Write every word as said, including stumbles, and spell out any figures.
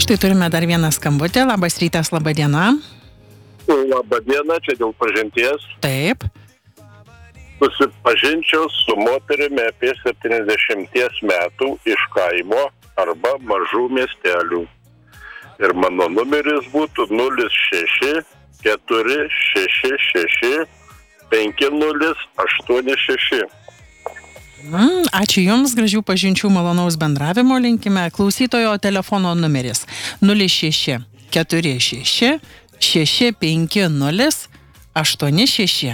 Štai turime dar vieną skambutį. Labas rytas, laba diena. Labą dieną, čia dėl pažinties. Taip. Susipažinčiau su moterimi apie septyniasdešimties metų iš kaimo arba mažų miestelių. Ir mano numeris būtų nulis šeši keturi šeši šeši penki nulis aštuoni šeši. Mm, ačiū Jums, gražių pažinčių, malonaus bendravimo linkime. Klausytojo telefono numeris nulis šeši keturi šeši šeši penki nulis aštuoni šeši.